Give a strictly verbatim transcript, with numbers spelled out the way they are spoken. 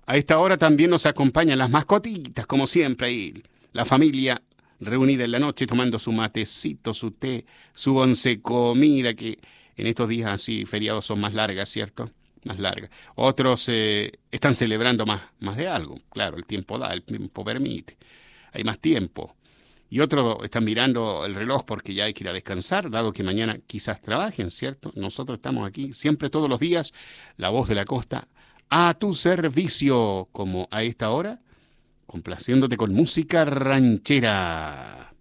A esta hora también nos acompañan las mascotitas, como siempre, ahí. La familia reunida en la noche tomando su matecito, su té, su once comida, que en estos días así feriados son más largas, ¿cierto? Más largas. Otros eh, están celebrando más, más de algo. Claro, el tiempo da, el tiempo permite. Hay más tiempo. Y otros están mirando el reloj porque ya hay que ir a descansar, dado que mañana quizás trabajen, ¿cierto? Nosotros estamos aquí siempre, todos los días, la voz de la costa, a tu servicio, como a esta hora, complaciéndote con música ranchera.